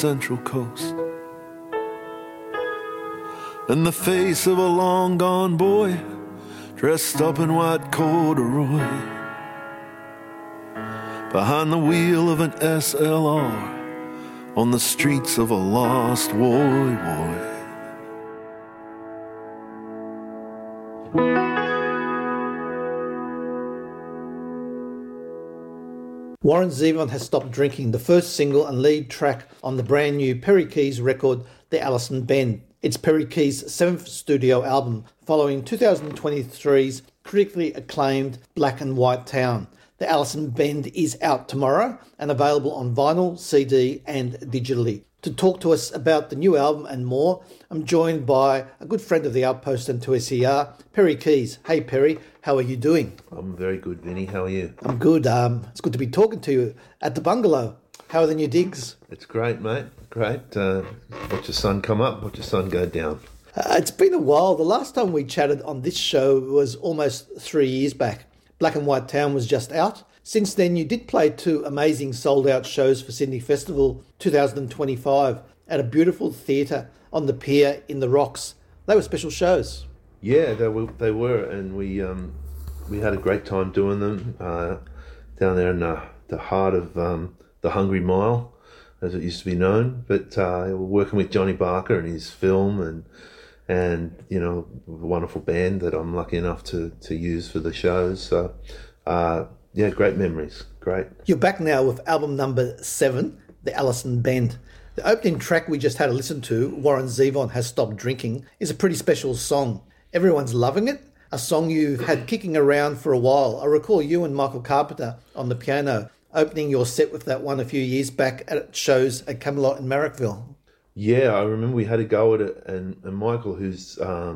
Central Coast. In the face of a long gone boy, dressed up in white corduroy, behind the wheel of an SLR, on the streets of a lost Woy Woy. Warren Zevon Has Stopped Drinking, the first single and lead track on the brand new Perry Keys record, The Allison Bend. It's Perry Keys' seventh studio album, following 2023's critically acclaimed Black and White Town. The Allison Bend is out tomorrow and available on vinyl, CD and digitally. To talk to us about the new album and more, I'm joined by a good friend of the Outpost and 2SER, Perry Keys. Hey Perry, how are you doing? I'm very good, Vinny. How are you? I'm good. It's good to be talking to you at the bungalow. How are the new digs? It's great, mate. Great. Watch the sun come up, watch the sun go down. It's been a while. The last time we chatted on this show was almost 3 years back. Black and White Town was just out. Since then, you did play two amazing sold-out shows for Sydney Festival 2025 at a beautiful theatre on the pier in the Rocks. They were special shows. Yeah, they were, and we had a great time doing them down there in the heart of the Hungry Mile, as it used to be known. But we're working with Johnny Barker and his film, and you know, a wonderful band that I'm lucky enough to use for the shows. So. Yeah, great memories. Great. You're back now with album number 7, The Allison Bend. The opening track we just had a listen to, Warren Zevon Has Stopped Drinking, is a pretty special song. Everyone's loving it, a song you've had kicking around for a while. I recall you and Michael Carpenter on the piano opening your set with that one a few years back at shows at Camelot in Marrickville. Yeah, I remember we had a go at it, and Michael, who's...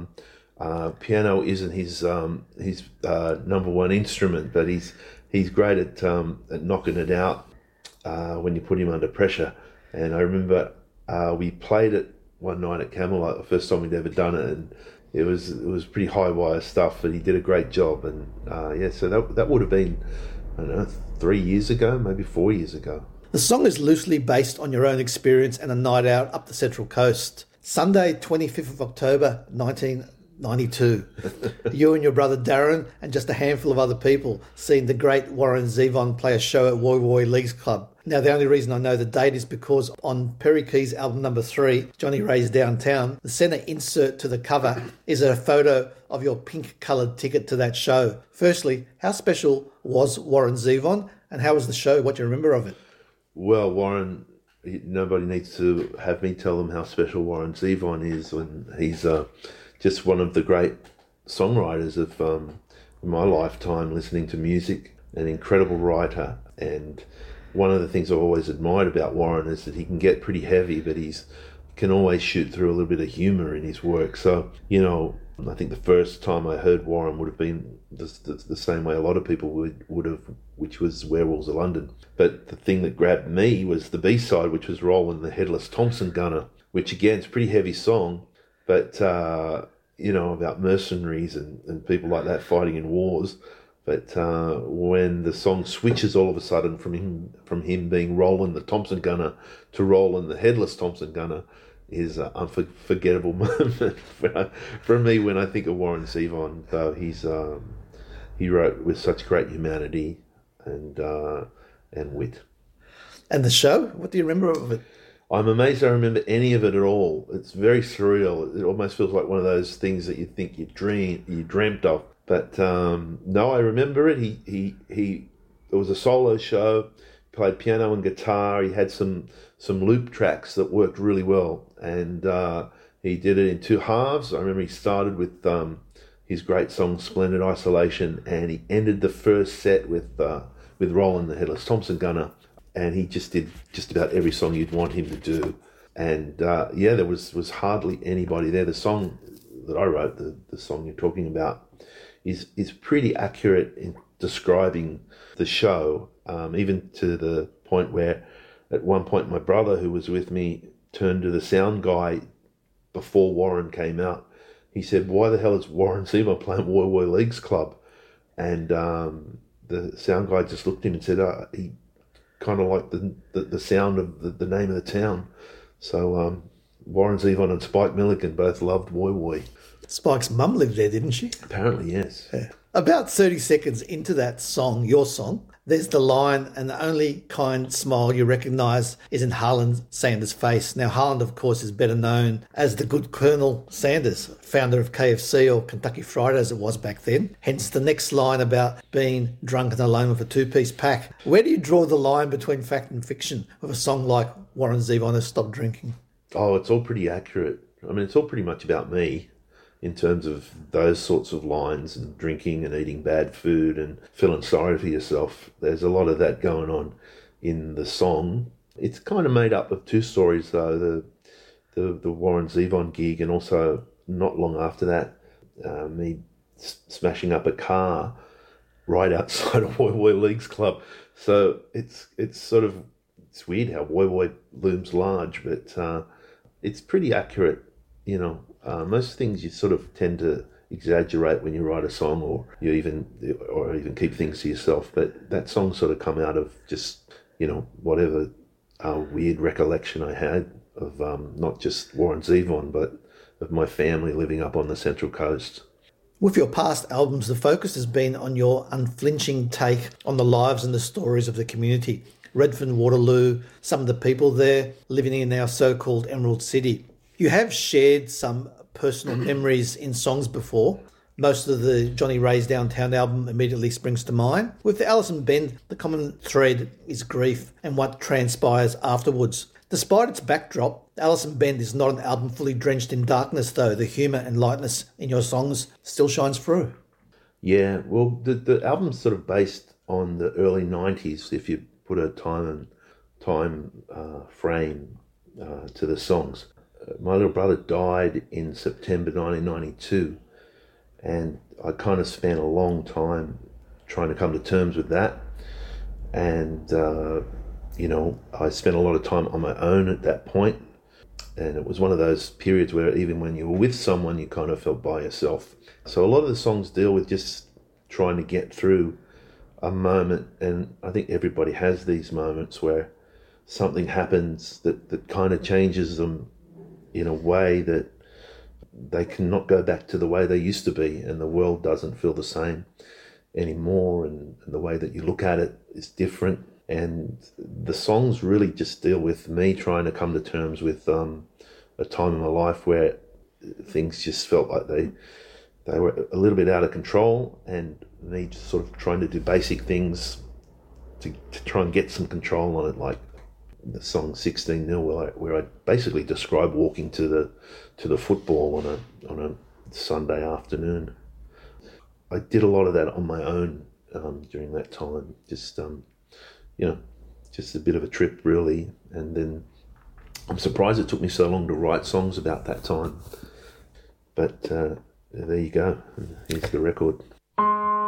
piano isn't his number one instrument, but he's great at knocking it out when you put him under pressure. And I remember we played it one night at Camelot, the first time we'd ever done it, and it was pretty high wire stuff, but he did a great job. And so that would have been, I don't know, 3 years ago, maybe 4 years ago. The song is loosely based on your own experience and a night out up the Central Coast. Sunday, 25th of October, 1992. You and your brother Darren and just a handful of other people seen the great Warren Zevon play a show at Woy Woy Leagues Club. Now, the only reason I know the date is because on Perry Keys' album number 3, Johnny Ray's Downtown, the centre insert to the cover is a photo of your pink-coloured ticket to that show. Firstly, how special was Warren Zevon, and how was the show? What do you remember of it? Well, Warren, nobody needs to have me tell them how special Warren Zevon is, when he's just one of the great songwriters of my lifetime, listening to music, an incredible writer. And one of the things I've always admired about Warren is that he can get pretty heavy, but can always shoot through a little bit of humour in his work. So, you know, I think the first time I heard Warren would have been the same way a lot of people would have, which was Werewolves of London. But the thing that grabbed me was the B-side, which was Rollin' the Headless Thompson Gunner, which again is a pretty heavy song, but you know, about mercenaries and people like that fighting in wars. But when the song switches all of a sudden from him being Rollin' the Thompson Gunner to Rollin' the Headless Thompson Gunner is an unforgettable moment for me when I think of Warren Zevon. Though he wrote with such great humanity and wit. And the show, what do you remember of it? I'm amazed I remember any of it at all. It's very surreal. It almost feels like one of those things that you think you dreamt of. But no, I remember it. It was a solo show. He played piano and guitar. He had some loop tracks that worked really well, and he did it in two halves. I remember he started with his great song "Splendid Isolation," and he ended the first set with Rollin' the Headless Thompson Gunner. And he just did just about every song you'd want him to do. And there was hardly anybody there. The song that I wrote, the song you're talking about, is pretty accurate in describing the show, even to the point where at one point my brother, who was with me, turned to the sound guy before Warren came out. He said, "Why the hell is Warren Zevon playing Woy Woy Leagues Club?" And the sound guy just looked at him and said, kind of like the sound of the name of the town. So Warren Zevon and Spike Milligan both loved Woy Woy. Spike's mum lived there, didn't she? Apparently, yes. Yeah. About 30 seconds into that song, your song, there's the line, and the only kind smile you recognise is in Harlan Sanders' face. Now, Harlan, of course, is better known as the good Colonel Sanders, founder of KFC or Kentucky Fried as it was back then. Hence the next line about being drunk and alone with a two-piece pack. Where do you draw the line between fact and fiction with a song like Warren Zevon has stopped drinking? Oh, it's all pretty accurate. I mean, it's all pretty much about me in terms of those sorts of lines and drinking and eating bad food and feeling sorry for yourself. There's a lot of that going on in the song. It's kind of made up of two stories, though. The Warren Zevon gig, and also not long after that, me smashing up a car right outside of Woy Woy Leagues Club. So it's weird how Woy Woy looms large, but it's pretty accurate, you know. Most things you sort of tend to exaggerate when you write a song, or even keep things to yourself. But that song sort of come out of just, you know, whatever weird recollection I had of not just Warren Zevon, but of my family living up on the Central Coast. With your past albums, the focus has been on your unflinching take on the lives and the stories of the community. Redfern, Waterloo, some of the people there living in our so-called Emerald City. You have shared some personal memories in songs before. Most of the Johnny Ray's Downtown album immediately springs to mind. With the Alison Bend, the common thread is grief and what transpires afterwards. Despite its backdrop, Alison Bend is not an album fully drenched in darkness, though. The humour and lightness in your songs still shines through. Yeah, well, the album's sort of based on the early 90s, if you put a time frame to the songs. My little brother died in September 1992, and I kind of spent a long time trying to come to terms with that. And, you know, I spent a lot of time on my own at that point, and it was one of those periods where even when you were with someone, you kind of felt by yourself. So a lot of the songs deal with just trying to get through a moment, and I think everybody has these moments where something happens that kind of changes them in a way that they cannot go back to the way they used to be, and the world doesn't feel the same anymore, and the way that you look at it is different. And the songs really just deal with me trying to come to terms with a time in my life where things just felt like they were a little bit out of control, and me just sort of trying to do basic things to try and get some control on it, like the song 16-0, where I basically describe walking to the football on a Sunday afternoon. I did a lot of that on my own during that time. Just just a bit of a trip, really. And then I'm surprised it took me so long to write songs about that time. But there you go. Here's the record.